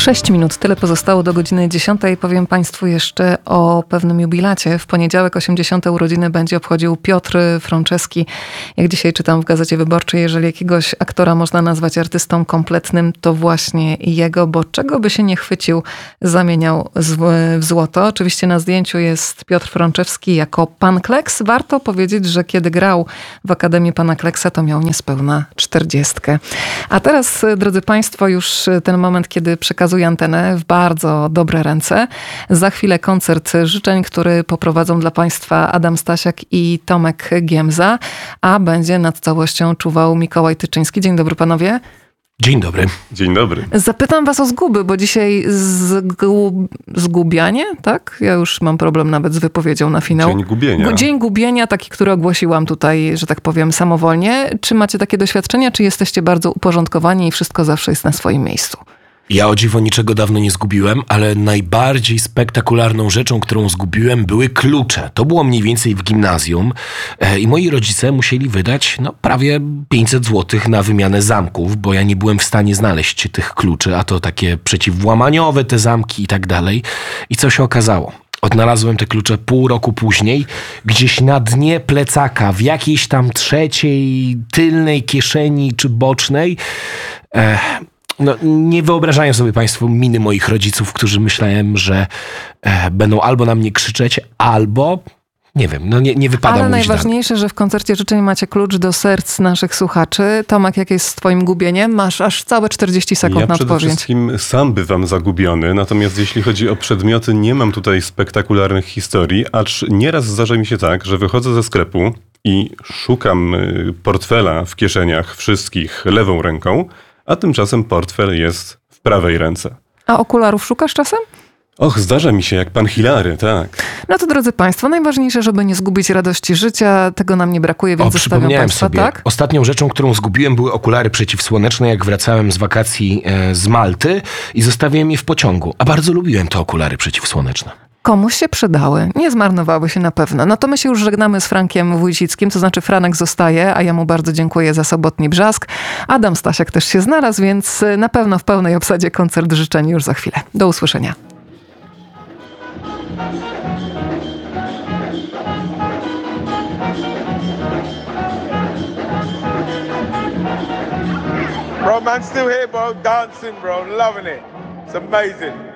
6 minut, tyle pozostało do godziny 10. Powiem Państwu jeszcze o pewnym jubilacie. W poniedziałek 80. urodziny będzie obchodził Piotr Fronczewski. Jak dzisiaj czytam w Gazecie Wyborczej, jeżeli jakiegoś aktora można nazwać artystą kompletnym, to właśnie jego, bo czego by się nie chwycił, zamieniał w złoto. Oczywiście na zdjęciu jest Piotr Fronczewski jako Pan Kleks. Warto powiedzieć, że kiedy grał w Akademii Pana Kleksa, to miał niespełna 40. A teraz, drodzy Państwo, już ten moment, kiedy przekazuję antenę w bardzo dobre ręce. Za chwilę koncert życzeń, który poprowadzą dla Państwa Adam Stasiak i Tomek Giemza, a będzie nad całością czuwał Mikołaj Tyczyński. Dzień dobry panowie. Dzień dobry. Dzień dobry. Zapytam was o zguby, bo dzisiaj zgubianie, tak? Ja już mam problem nawet z wypowiedzią na finał. Dzień gubienia. Dzień gubienia, taki, który ogłosiłam tutaj, że tak powiem, samowolnie. Czy macie takie doświadczenia, czy jesteście bardzo uporządkowani i wszystko zawsze jest na swoim miejscu? Ja o dziwo niczego dawno nie zgubiłem, ale najbardziej spektakularną rzeczą, którą zgubiłem, były klucze. To było mniej więcej w gimnazjum i moi rodzice musieli wydać prawie 500 zł na wymianę zamków, bo ja nie byłem w stanie znaleźć tych kluczy, a to takie przeciwłamaniowe te zamki i tak dalej. I co się okazało? Odnalazłem te klucze pół roku później, gdzieś na dnie plecaka, w jakiejś tam trzeciej, tylnej kieszeni czy bocznej. Nie wyobrażają sobie Państwo miny moich rodziców, którzy myślałem, że będą albo na mnie krzyczeć, albo nie wiem, nie wypada Ale mówić najważniejsze, że w koncercie życzeń macie klucz do serc naszych słuchaczy. Tomek, jak jest z twoim gubieniem? Masz aż całe 40 sekund na przede odpowiedź. wszystkim sam bywam zagubiony, natomiast jeśli chodzi o przedmioty, nie mam tutaj spektakularnych historii, acz nieraz zdarza mi się tak, że wychodzę ze sklepu i szukam portfela w kieszeniach wszystkich lewą ręką, a tymczasem portfel jest w prawej ręce. A okularów szukasz czasem? Och, zdarza mi się, jak pan Hilary, tak. No to drodzy Państwo, najważniejsze, żeby nie zgubić radości życia. Tego nam nie brakuje, więc zostawiam przypomniałem Państwa, sobie. tak? Ostatnią rzeczą, którą zgubiłem, były okulary przeciwsłoneczne, jak wracałem z wakacji z Malty i zostawiłem je w pociągu. A bardzo lubiłem te okulary przeciwsłoneczne. Komuś się przydały, nie zmarnowały się na pewno. No to my się już żegnamy z Frankiem Wójcickim, to znaczy Franek zostaje, a ja mu bardzo dziękuję za sobotni brzask. Adam Stasiak też się znalazł, więc na pewno w pełnej obsadzie koncert życzeń już za chwilę. Do usłyszenia. Bro, man, still here, bro, dancing, bro, loving it. It's amazing.